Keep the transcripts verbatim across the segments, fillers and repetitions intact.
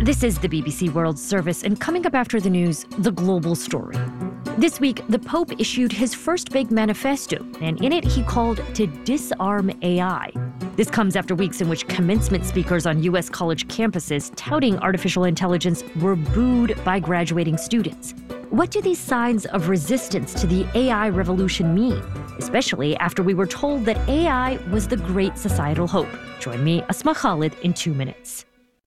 This is the B B C World Service, and coming up after the news, the global story. This week, the Pope issued his first big manifesto, and in it he called to disarm A I. This comes after weeks in which commencement speakers on U S college campuses touting artificial intelligence were booed by graduating students. What do these signs of resistance to the A I revolution mean, especially after we were told that A I was the great societal hope? Join me, Asma Khalid, in two minutes.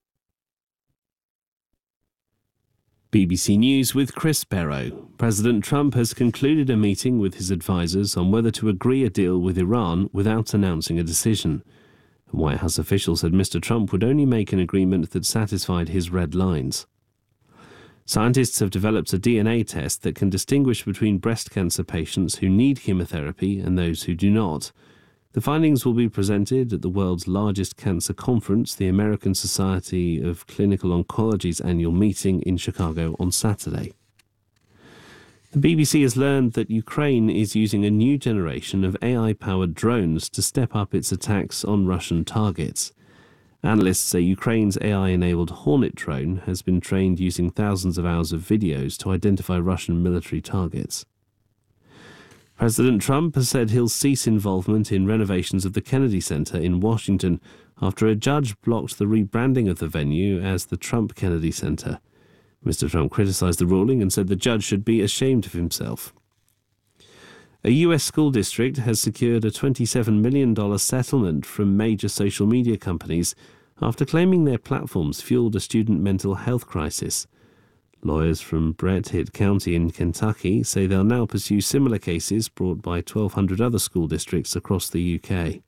B B C News with Chris Barrow. President Trump has concluded a meeting with his advisers on whether to agree a deal with Iran without announcing a decision. White House officials said Mister Trump would only make an agreement that satisfied his red lines. Scientists have developed a D N A test that can distinguish between breast cancer patients who need chemotherapy and those who do not. The findings will be presented at the world's largest cancer conference, the American Society of Clinical Oncology's annual meeting in Chicago on Saturday. The B B C has learned that Ukraine is using a new generation of A I-powered drones to step up its attacks on Russian targets. Analysts say Ukraine's A I-enabled Hornet drone has been trained using thousands of hours of videos to identify Russian military targets. President Trump has said he'll cease involvement in renovations of the Kennedy Center in Washington after a judge blocked the rebranding of the venue as the Trump Kennedy Center. Mister Trump criticized the ruling and said the judge should be ashamed of himself. A U S school district has secured a twenty-seven million dollars settlement from major social media companies after claiming their platforms fueled a student mental health crisis. Lawyers from Brett Hitt County in Kentucky say they'll now pursue similar cases brought by twelve hundred other school districts across the U K.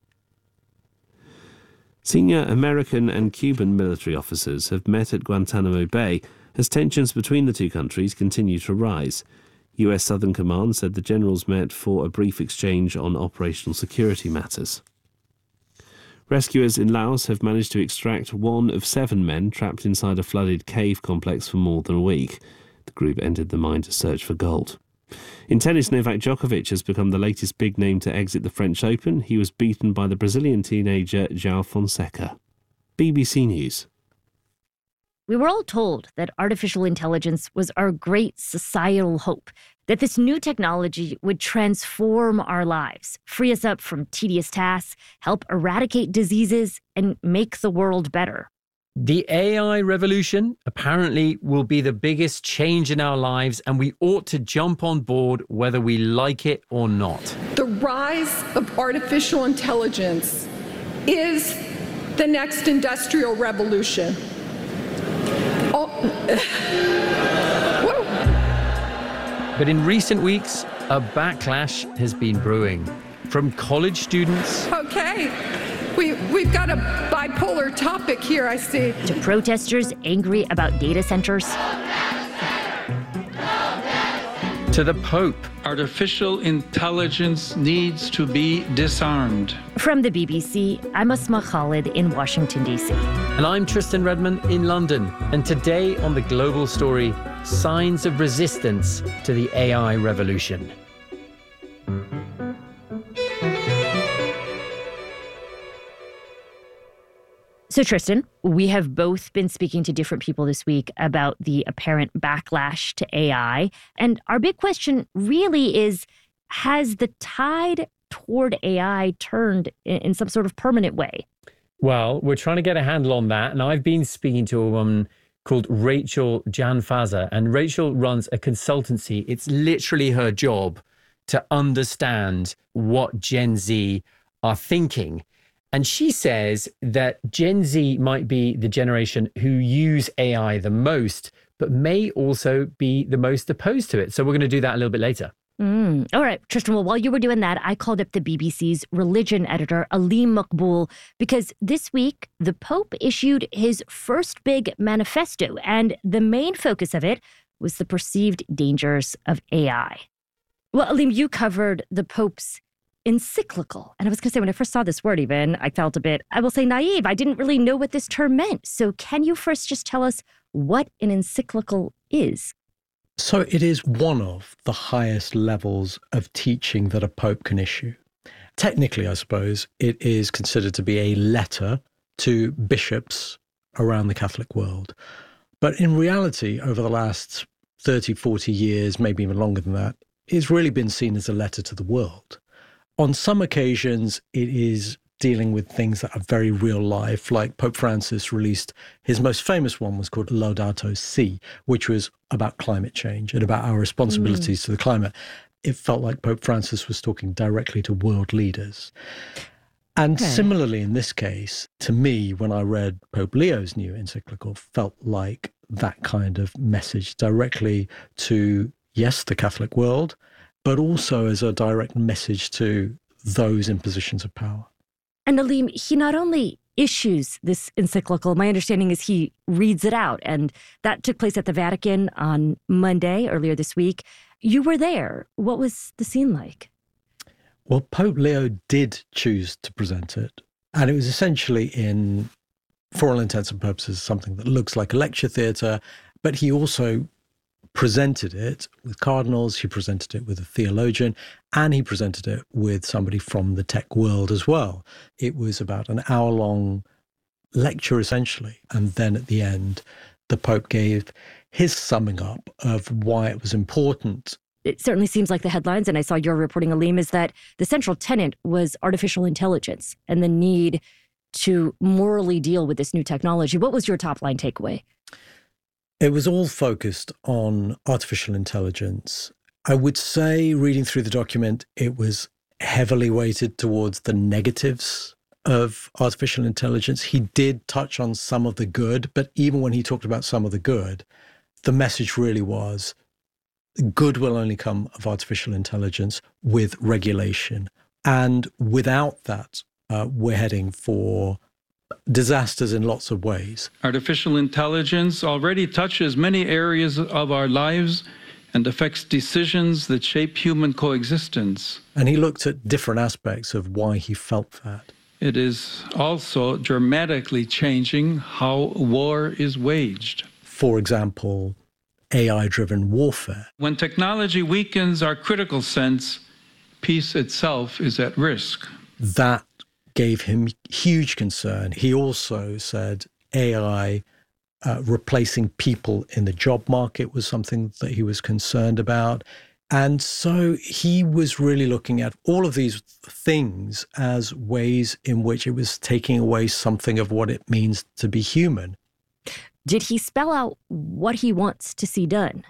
Senior American and Cuban military officers have met at Guantanamo Bay as tensions between the two countries continue to rise. U S Southern Command said the generals met for a brief exchange on operational security matters. Rescuers in Laos have managed to extract one of seven men trapped inside a flooded cave complex for more than a week. The group entered the mine to search for gold. In tennis, Novak Djokovic has become the latest big name to exit the French Open. He was beaten by the Brazilian teenager João Fonseca. B B C News. We were all told that artificial intelligence was our great societal hope, that this new technology would transform our lives, free us up from tedious tasks, help eradicate diseases, and make the world better. The A I revolution apparently will be the biggest change in our lives, and we ought to jump on board whether we like it or not. The rise of artificial intelligence is the next industrial revolution. Oh. But in recent weeks, a backlash has been brewing from college students. Okay, we, we've got a bipolar topic here, I see. To protesters angry about data centers. To the Pope. Artificial intelligence needs to be disarmed. From the B B C, I'm Asma Khalid in Washington, D C. And I'm Tristan Redman in London. And today on The Global Story, signs of resistance to the A I revolution. So, Tristan, we have both been speaking to different people this week about the apparent backlash to A I. And our big question really is, has the tide toward A I turned in some sort of permanent way? Well, we're trying to get a handle on that. And I've been speaking to a woman called Rachel Janfaza. And Rachel runs a consultancy. It's literally her job to understand what Gen Z are thinking. And she says that Gen Z might be the generation who use A I the most, but may also be the most opposed to it. So we're going to do that a little bit later. Mm. All right, Tristan, well, while you were doing that, I called up the B B C's religion editor, Aleem Maqbool, because this week, the Pope issued his first big manifesto, and the main focus of it was the perceived dangers of A I. Well, Aleem, you covered the Pope's encyclical. And I was going to say, when I first saw this word even, I felt a bit, I will say, naive. I didn't really know what this term meant. So can you first just tell us what an encyclical is? So it is one of the highest levels of teaching that a pope can issue. Technically, I suppose, it is considered to be a letter to bishops around the Catholic world. But in reality, over the last thirty, forty years, maybe even longer than that, it's really been seen as a letter to the world. On some occasions, it is dealing with things that are very real life, like Pope Francis released, his most famous one was called Laudato Si, which was about climate change and about our responsibilities mm. to the climate. It felt like Pope Francis was talking directly to world leaders. And okay. similarly, in this case, to me, when I read Pope Leo's new encyclical, felt like that kind of message directly to, yes, the Catholic world, but also as a direct message to those in positions of power. And Aleem, he not only issues this encyclical, my understanding is he reads it out. And that took place at the Vatican on Monday, earlier this week. You were there. What was the scene like? Well, Pope Leo did choose to present it. And it was essentially in, for all intents and purposes, something that looks like a lecture theatre. But he also presented it with cardinals, he presented it with a theologian, and he presented it with somebody from the tech world as well. It was about an hour-long lecture, essentially. And then at the end, the Pope gave his summing up of why it was important. It certainly seems like the headlines, and I saw your reporting, Aleem, is that the central tenet was artificial intelligence and the need to morally deal with this new technology. What was your top-line takeaway? It was all focused on artificial intelligence. I would say, reading through the document, it was heavily weighted towards the negatives of artificial intelligence. He did touch on some of the good, but even when he talked about some of the good, the message really was good will only come of artificial intelligence with regulation. And without that, uh, we're heading for disasters in lots of ways. Artificial intelligence already touches many areas of our lives and affects decisions that shape human coexistence. And he looked at different aspects of why he felt that. It is also dramatically changing how war is waged. For example, A I-driven warfare. When technology weakens our critical sense, peace itself is at risk. That gave him huge concern. He also said A I uh, replacing people in the job market was something that he was concerned about. And so he was really looking at all of these things as ways in which it was taking away something of what it means to be human. Did he spell out what he wants to see done?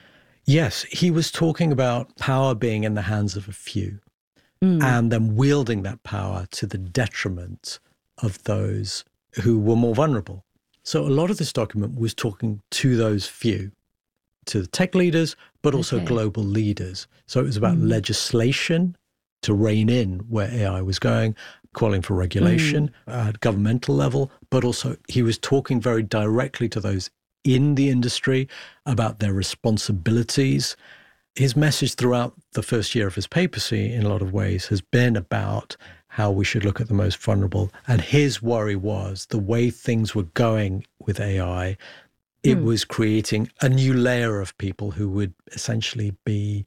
Yes, he was talking about power being in the hands of a few. Mm. And then wielding that power to the detriment of those who were more vulnerable. So a lot of this document was talking to those few, to the tech leaders, but also okay. global leaders. So it was about mm. legislation to rein in where A I was going, calling for regulation mm. at governmental level, but also he was talking very directly to those in the industry about their responsibilities. His message throughout the first year of his papacy, in a lot of ways, has been about how we should look at the most vulnerable. And his worry was the way things were going with A I, it mm. was creating a new layer of people who would essentially be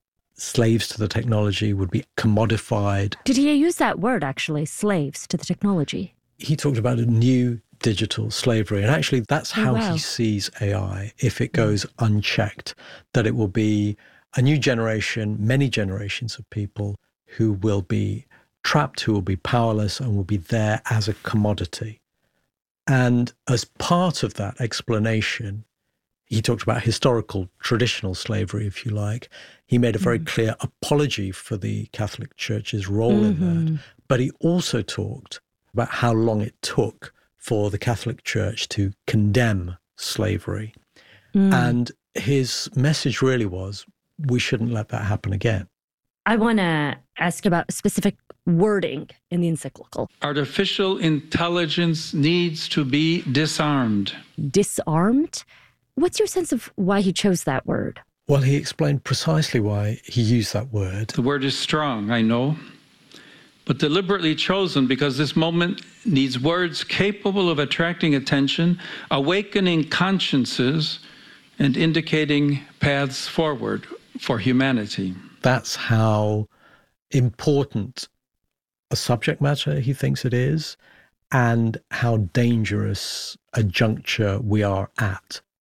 slaves to the technology, would be commodified. Did he use that word, actually, slaves to the technology? He talked about a new digital slavery. And actually, that's how oh, wow. he sees A I, if it goes unchecked, that it will be a new generation, many generations of people who will be trapped, who will be powerless and will be there as a commodity. And as part of that explanation, he talked about historical, traditional slavery, if you like. He made a very mm. clear apology for the Catholic Church's role mm-hmm. in that. But he also talked about how long it took for the Catholic Church to condemn slavery. Mm. And his message really was, we shouldn't let that happen again. I want to ask about specific wording in the encyclical. Artificial intelligence needs to be disarmed. Disarmed? What's your sense of why he chose that word? Well, he explained precisely why he used that word. The word is strong, I know, but deliberately chosen because this moment needs words capable of attracting attention, awakening consciences, and indicating paths forward for humanity. That's how important a subject matter he thinks it is, and how dangerous a juncture we are at.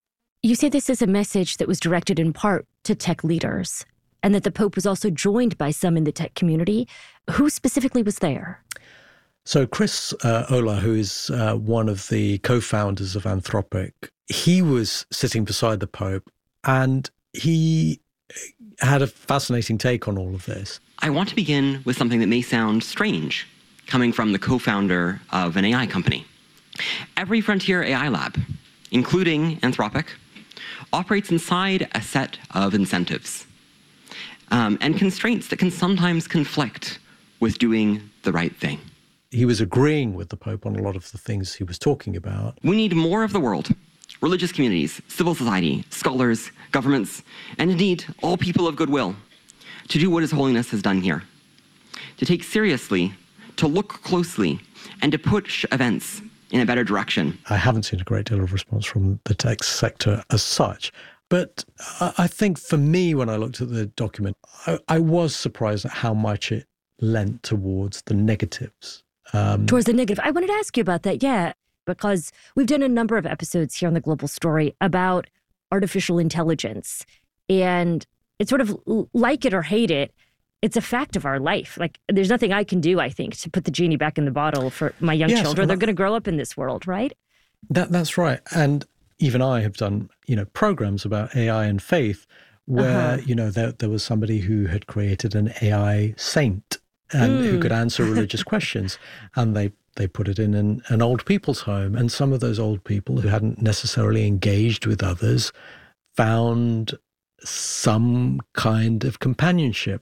You say this is a message that was directed in part to tech leaders, and that the Pope was also joined by some in the tech community. Who specifically was there? So Chris uh, Olah, who is uh, one of the co-founders of Anthropic, he was sitting beside the Pope, and he had a fascinating take on all of this. I want to begin with something that may sound strange, coming from the co-founder of an A I company. Every frontier A I lab, including Anthropic, operates inside a set of incentives um, and constraints that can sometimes conflict with doing the right thing. He was agreeing with the Pope on a lot of the things he was talking about. We need more of the world, religious communities, civil society, scholars, governments, and indeed all people of goodwill, to do what His Holiness has done here, to take seriously, to look closely, and to push events in a better direction. I haven't seen a great deal of response from the tech sector as such. But I think for me, when I looked at the document, I, I was surprised at how much it lent towards the negatives. Um, towards the negative. I wanted to ask you about that, yeah, because we've done a number of episodes here on The Global Story about artificial intelligence. And it's sort of like it or hate it, it's a fact of our life. Like, there's nothing I can do, I think, to put the genie back in the bottle for my young yes, children. They're going to grow up in this world, right? That That's right. And even I have done, you know, programs about A I and faith where, uh-huh. you know, there, there was somebody who had created an A I saint and mm. who could answer religious questions. And they, they put it in an, an old people's home. And some of those old people who hadn't necessarily engaged with others found some kind of companionship.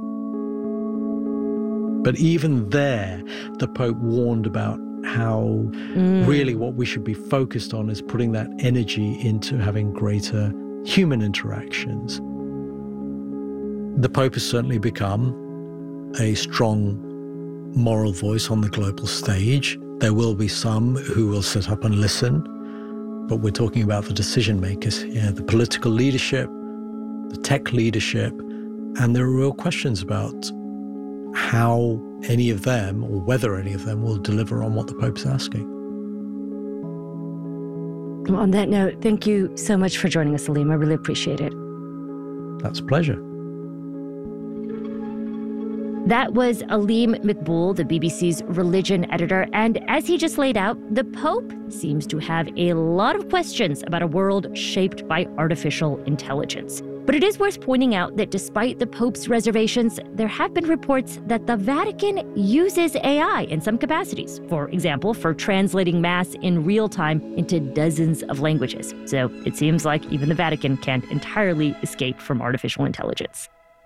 But even there, the Pope warned about how mm. really what we should be focused on is putting that energy into having greater human interactions. The Pope has certainly become a strong moral voice on the global stage. There will be some who will sit up and listen, but we're talking about the decision makers here, the political leadership, the tech leadership, and there are real questions about how any of them, or whether any of them, will deliver on what the Pope's asking. On that note, thank you so much for joining us, Aleem. I really appreciate it. That's a pleasure. That was Aleem Maqbool, the B B C's religion editor. And as he just laid out, the Pope seems to have a lot of questions about a world shaped by artificial intelligence. But it is worth pointing out that despite the Pope's reservations, there have been reports that the Vatican uses A I in some capacities. For example, for translating Mass in real time into dozens of languages. So it seems like even the Vatican can't entirely escape from artificial intelligence.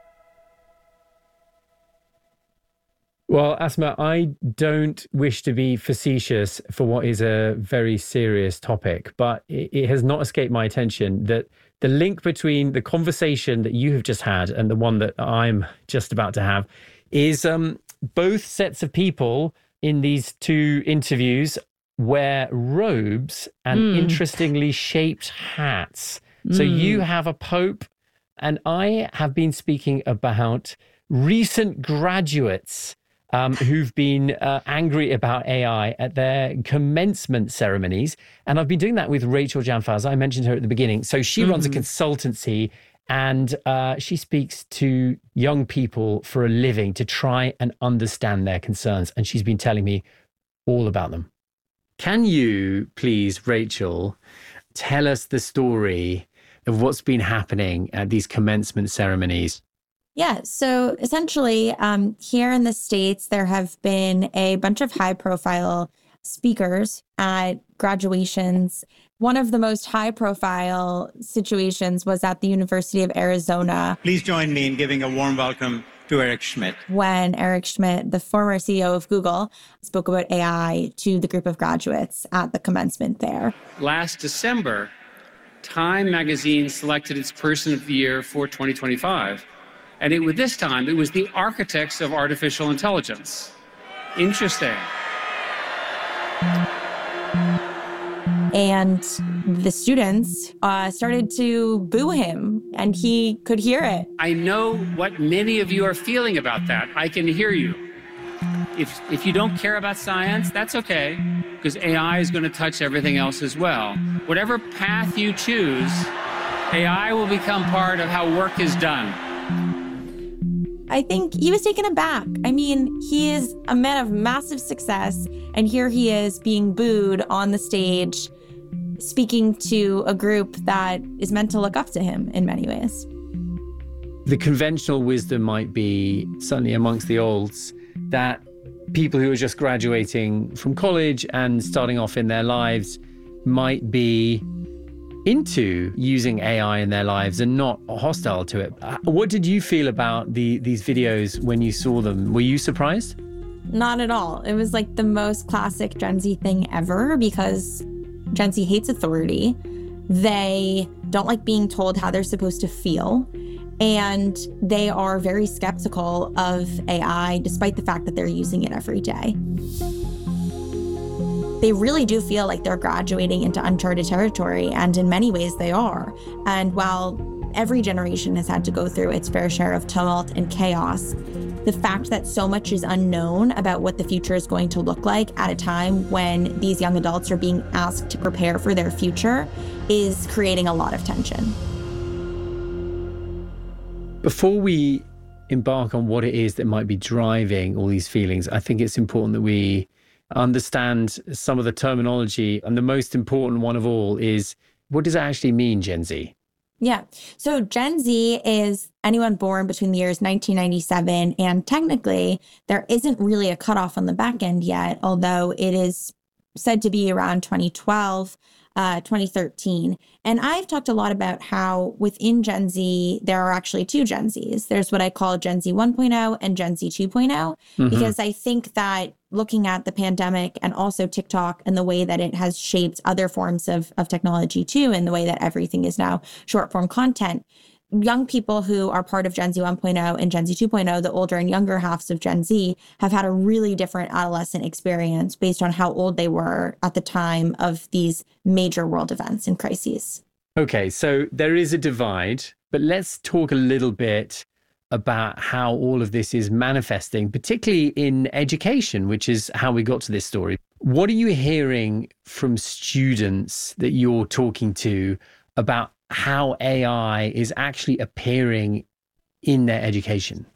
Well, Asma, I don't wish to be facetious for what is a very serious topic, but it, it has not escaped my attention that the link between the conversation that you have just had and the one that I'm just about to have is um, both sets of people in these two interviews wear robes and mm. interestingly shaped hats. Mm. So you have a pope, and I have been speaking about recent graduates Um, who've been uh, angry about A I at their commencement ceremonies. And I've been doing that with Rachel Janfaza. I mentioned her at the beginning. So she mm-hmm. runs a consultancy, and uh, she speaks to young people for a living to try and understand their concerns. And she's been telling me all about them. Can you, please, Rachel, tell us the story of what's been happening at these commencement ceremonies? Yeah, so essentially um, here in the States, there have been a bunch of high profile speakers at graduations. One of the most high profile situations was at the University of Arizona. Please join me in giving a warm welcome to Eric Schmidt. When Eric Schmidt, the former C E O of Google, spoke about A I to the group of graduates at the commencement there. Last December, Time magazine selected its Person of the Year for twenty twenty-five. And it was this time, it was the architects of artificial intelligence. Interesting. And the students uh, started to boo him, and he could hear it. I know what many of you are feeling about that. I can hear you. If, if you don't care about science, that's okay. because A I is going to touch everything else as well. Whatever path you choose, A I will become part of how work is done. I think he was taken aback. I mean, he is a man of massive success, and here he is being booed on the stage, speaking to a group that is meant to look up to him in many ways. The conventional wisdom might be, certainly amongst the olds, that people who are just graduating from college and starting off in their lives might be into using A I in their lives and not hostile to it. What did you feel about the these videos when you saw them? Were you surprised? Not at all. It was like the most classic Gen Z thing ever, because Gen Z hates authority. They don't like being told how they're supposed to feel. And they are very skeptical of A I, despite the fact that they're using it every day. They really do feel like they're graduating into uncharted territory, and in many ways they are. And while every generation has had to go through its fair share of tumult and chaos, the fact that so much is unknown about what the future is going to look like at a time when these young adults are being asked to prepare for their future is creating a lot of tension. Before we embark on what it is that might be driving all these feelings, I think it's important that we understand some of the terminology. And the most important one of all is, what does it actually mean, Gen Z? Yeah. So Gen Z is anyone born between the years nineteen ninety-seven, and technically there isn't really a cutoff on the back end yet, although it is said to be around twenty twelve, uh, twenty thirteen. And I've talked a lot about how within Gen Z, there are actually two Gen Zs. There's what I call Gen Z one point oh and Gen Z two point oh, mm-hmm. because I think that looking at the pandemic and also TikTok and the way that it has shaped other forms of, of technology too, and the way that everything is now short form content, young people who are part of Gen Z one point oh and Gen Z two point oh, the older and younger halves of Gen Z, have had a really different adolescent experience based on how old they were at the time of these major world events and crises. Okay, so there is a divide, but let's talk a little bit about how all of this is manifesting, particularly in education, which is how we got to this story. What are you hearing from students that you're talking to about how A I is actually appearing in their education?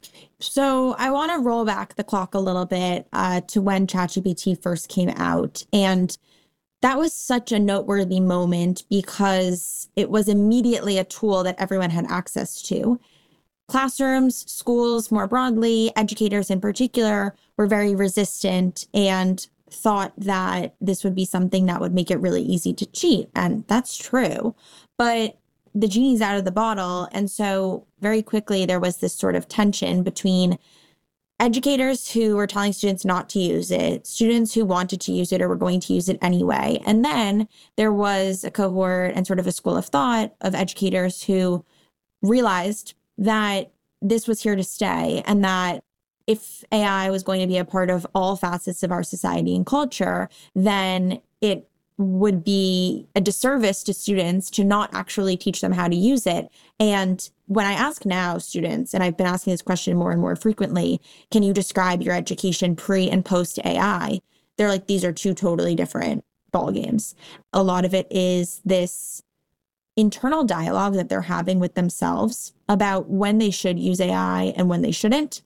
So I want to roll back the clock a little bit uh, to when ChatGPT first came out. And that was such a noteworthy moment because it was immediately a tool that everyone had access to. Classrooms, schools more broadly, educators in particular, were very resistant and thought that this would be something that would make it really easy to cheat. And that's true. But the genie's out of the bottle. And so very quickly, there was this sort of tension between educators who were telling students not to use it, students who wanted to use it or were going to use it anyway. And then there was a cohort and sort of a school of thought of educators who realized that this was here to stay, and that if A I was going to be a part of all facets of our society and culture, then it would be a disservice to students to not actually teach them how to use it. And when I ask now students, and I've been asking this question more and more frequently, can you describe your education pre and post A I? They're like, these are two totally different ballgames. A lot of it is this internal dialogue that they're having with themselves about when they should use A I and when they shouldn't.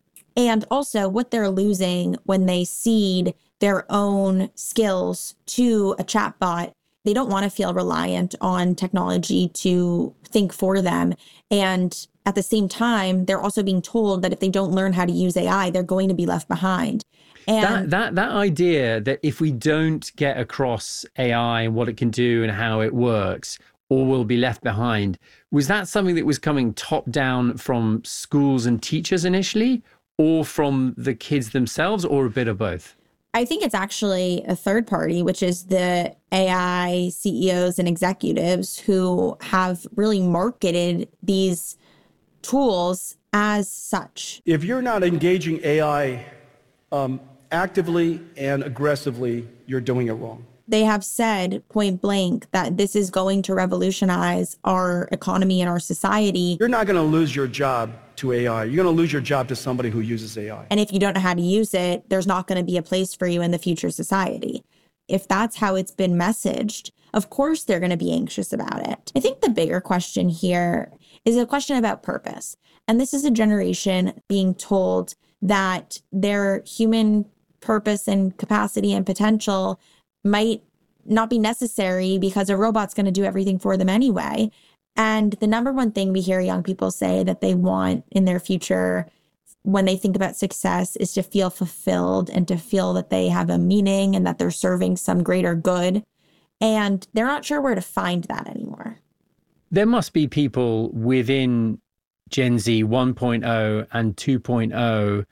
And also what they're losing when they cede their own skills to a chatbot. They don't want to feel reliant on technology to think for them. And at the same time, they're also being told that if they don't learn how to use A I, they're going to be left behind. And that, that, that idea that if we don't get across A I and what it can do and how it works, or will be left behind, was that something that was coming top down from schools and teachers initially, or from the kids themselves, or a bit of both? I think it's actually a third party, which is the A I C E Os and executives who have really marketed these tools as such. If you're not engaging A I um, actively and aggressively, you're doing it wrong. They have said point blank that this is going to revolutionize our economy and our society. You're not going to lose your job to A I. You're going to lose your job to somebody who uses A I. And if you don't know how to use it, there's not going to be a place for you in the future society. if that's how it's been messaged, of course they're going to be anxious about it. I think the bigger question here is a question about purpose. And this is a generation being told that their human purpose and capacity and potential might not be necessary because a robot's going to do everything for them anyway. And the number one thing we hear young people say that they want in their future when they think about success is to feel fulfilled and to feel that they have a meaning and that they're serving some greater good. And they're not sure where to find that anymore. There must be people within Gen Z one point oh and two point oh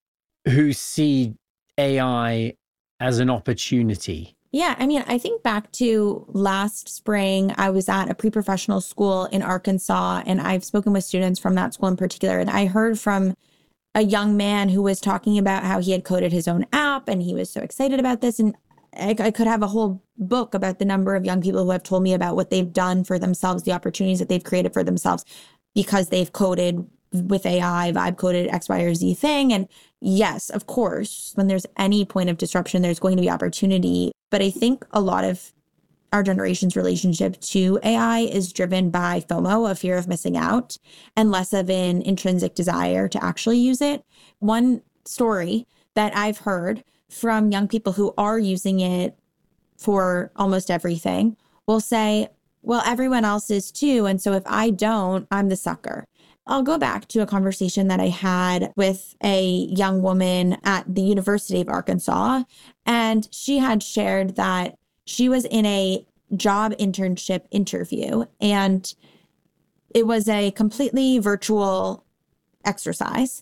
who see A I as an opportunity. Yeah, I mean, I think back to last spring, I was at a pre-professional school in Arkansas, and I've spoken with students from that school in particular. And I heard from a young man who was talking about how he had coded his own app and he was so excited about this. And I, I could have a whole book about the number of young people who have told me about what they've done for themselves, the opportunities that they've created for themselves because they've coded with A I, vibe coded X, Y, or Z thing. And yes, of course, when there's any point of disruption, there's going to be opportunity. But I think a lot of our generation's relationship to A I is driven by FOMO, a fear of missing out, and less of an intrinsic desire to actually use it. One story that I've heard from young people who are using it for almost everything will say, well, everyone else is too. And so if I don't, I'm the sucker. I'll go back to a conversation that I had with a young woman at the University of Arkansas, and she had shared that she was in a job internship interview, and it was a completely virtual exercise,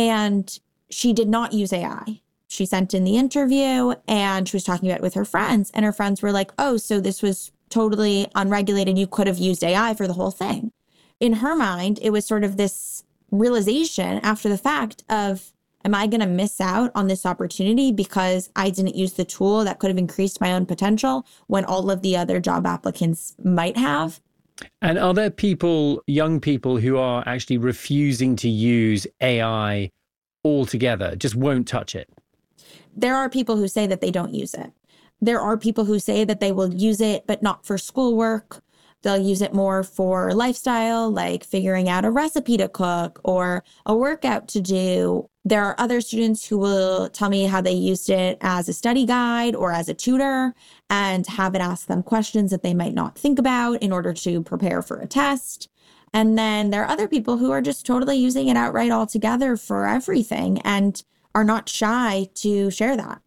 and she did not use A I. She sent in the interview, and she was talking about it with her friends, and her friends were like, oh, so this was totally unregulated. You could have used A I for the whole thing. In her mind, it was sort of this realization after the fact of, am I going to miss out on this opportunity because I didn't use the tool that could have increased my own potential when all of the other job applicants might have? And are there people, young people, who are actually refusing to use A I altogether, just won't touch it? There are people who say that they don't use it. There are people who say that they will use it, but not for schoolwork. They'll use it more for lifestyle, like figuring out a recipe to cook or a workout to do. There are other students who will tell me how they used it as a study guide or as a tutor and have it ask them questions that they might not think about in order to prepare for a test. And then there are other people who are just totally using it outright altogether for everything and are not shy to share that.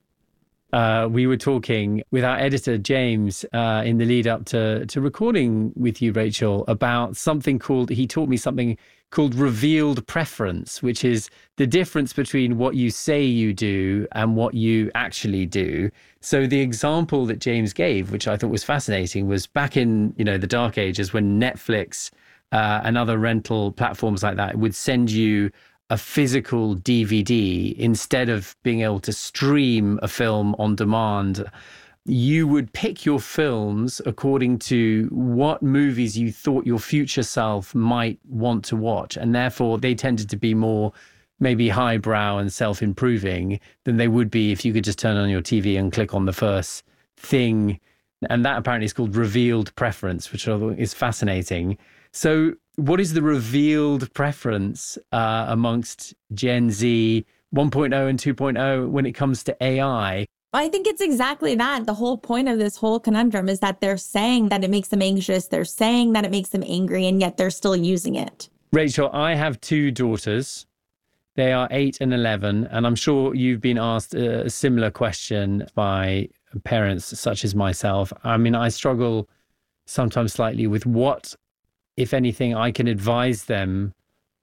Uh, we were talking with our editor, James, uh, in the lead up to, to recording with you, Rachel, about something called, he taught me something called revealed preference, which is the difference between what you say you do and what you actually do. So the example that James gave, which I thought was fascinating, was back in, you know, the dark ages when Netflix uh, and other rental platforms like that would send you a physical D V D instead of being able to stream a film on demand. You would pick your films according to what movies you thought your future self might want to watch. And therefore, they tended to be more maybe highbrow and self-improving than they would be if you could just turn on your T V and click on the first thing. And that apparently is called revealed preference, which I thought is fascinating. So what is the revealed preference uh, amongst Gen Z one point oh and two point oh when it comes to A I? I think it's exactly that. The whole point of this whole conundrum is that they're saying that it makes them anxious. They're saying that it makes them angry, and yet they're still using it. Rachel, I have two daughters. They are eight and eleven, and I'm sure you've been asked a similar question by parents such as myself. I mean, I struggle sometimes slightly with what, if anything, I can advise them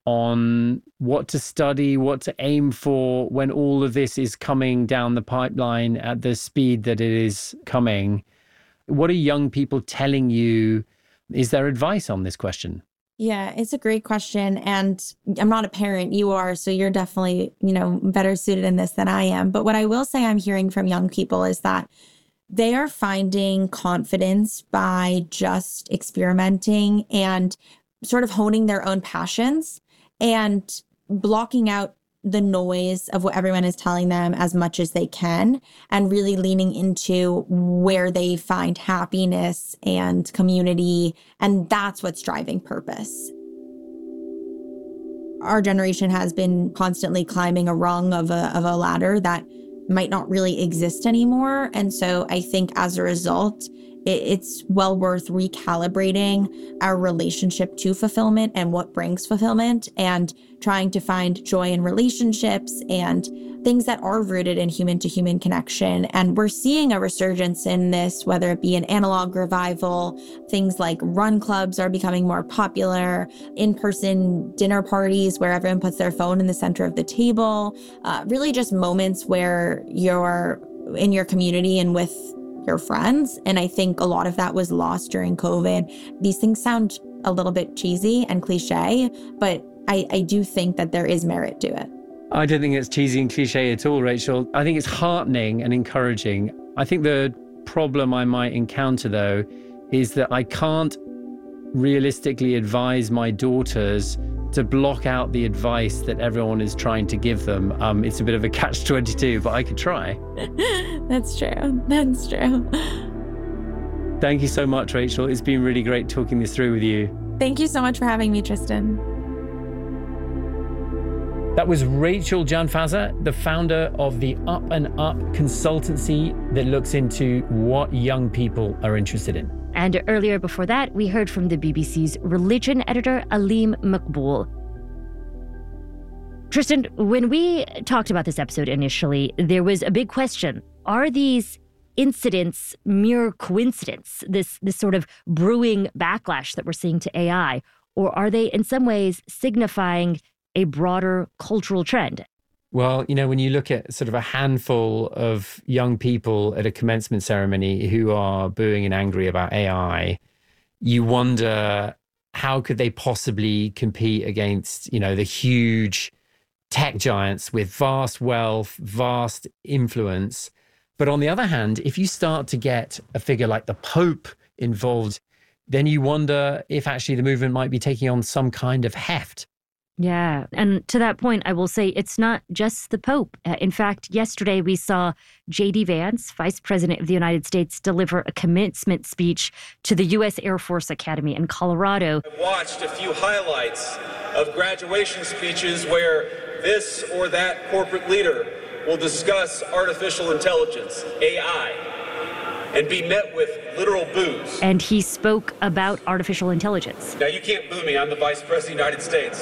on what to study, what to aim for when all of this is coming down the pipeline at the speed that it is coming. What are young people telling you? Is there advice on this question? Yeah, it's a great question. And I'm not a parent, you are, so you're definitely, you know, better suited in this than I am. But what I will say I'm hearing from young people is that they are finding confidence by just experimenting and sort of honing their own passions and blocking out the noise of what everyone is telling them as much as they can, and really leaning into where they find happiness and community. And that's what's driving purpose. Our generation has been constantly climbing a rung of a, of a ladder that might not really exist anymore. And so I think as a result, it's well worth recalibrating our relationship to fulfillment and what brings fulfillment, and trying to find joy in relationships and things that are rooted in human-to-human connection. And we're seeing a resurgence in this, whether it be an analog revival, things like run clubs are becoming more popular, in-person dinner parties where everyone puts their phone in the center of the table, uh, really just moments where you're in your community and with your friends. And I think a lot of that was lost during COVID. These things sound a little bit cheesy and cliche, but I, I do think that there is merit to it. I don't think it's cheesy and cliche at all, Rachel. I think it's heartening and encouraging. I think the problem I might encounter, though, is that I can't realistically advise my daughters to block out the advice that everyone is trying to give them. Um, it's a bit of a catch twenty-two, but I could try. That's true. That's true. Thank you so much, Rachel. It's been really great talking this through with you. Thank you so much for having me, Tristan. That was Rachel Janfazer, the founder of the Up and Up consultancy that looks into what young people are interested in. And earlier before that, we heard from the B B C's religion editor, Aleem Maqbool. Tristan, when we talked about this episode initially, there was a big question. Are these incidents mere coincidence, this, this sort of brewing backlash that we're seeing to A I? Or are they in some ways signifying a broader cultural trend? Well, you know, when you look at sort of a handful of young people at a commencement ceremony who are booing and angry about A I, you wonder how could they possibly compete against, you know, the huge tech giants with vast wealth, vast influence. But on the other hand, if you start to get a figure like the Pope involved, then you wonder if actually the movement might be taking on some kind of heft. Yeah. And to that point, I will say it's not just the Pope. Uh, in fact, yesterday we saw J D Vance, Vice President of the United States, deliver a commencement speech to the U S Air Force Academy in Colorado. I've watched a few highlights of graduation speeches where this or that corporate leader will discuss artificial intelligence, A I, and be met with literal boos. And he spoke about artificial intelligence. Now, you can't boo me. I'm the Vice President of the United States.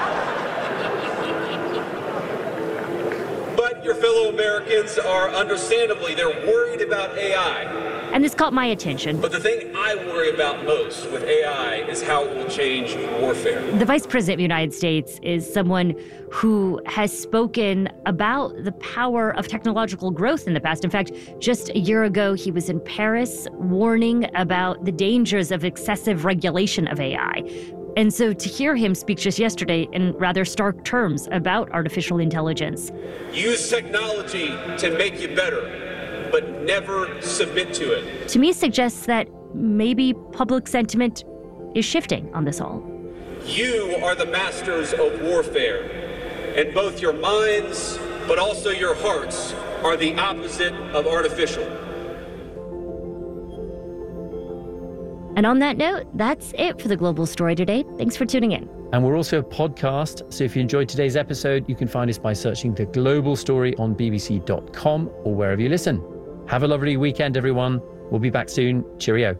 But your fellow Americans are understandably, they're worried about A I. And this caught my attention. But the thing I worry about most with A I is how it will change warfare. The Vice President of the United States is someone who has spoken about the power of technological growth in the past. In fact, just a year ago, he was in Paris warning about the dangers of excessive regulation of A I. And so to hear him speak just yesterday in rather stark terms about artificial intelligence. Use technology to make you better, but never submit to it. To me suggests that maybe public sentiment is shifting on this all. You are the masters of warfare, and both your minds, but also your hearts, are the opposite of artificial. And on that note, that's it for the Global Story today. Thanks for tuning in. And we're also a podcast, so if you enjoyed today's episode, you can find us by searching The Global Story on b b c dot com or wherever you listen. Have a lovely weekend, everyone. We'll be back soon. Cheerio.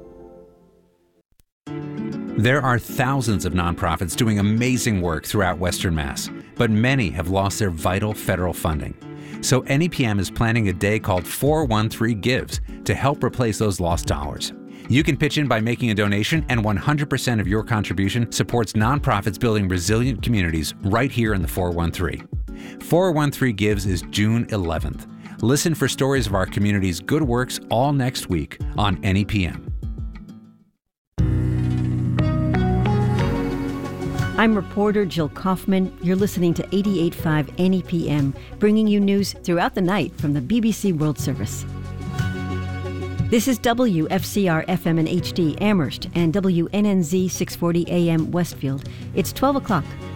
There are thousands of nonprofits doing amazing work throughout Western Mass, but many have lost their vital federal funding. So N E P M is planning a day called four one three Gives to help replace those lost dollars. You can pitch in by making a donation, and one hundred percent of your contribution supports nonprofits building resilient communities right here in the four one three. four one three Gives is June eleventh. Listen for stories of our community's good works all next week on N E P M. I'm reporter Jill Kaufman. You're listening to eighty-eight point five N E P M, bringing you news throughout the night from the B B C World Service. This is W F C R F M and H D Amherst and W N N Z six forty A M Westfield. It's twelve o'clock.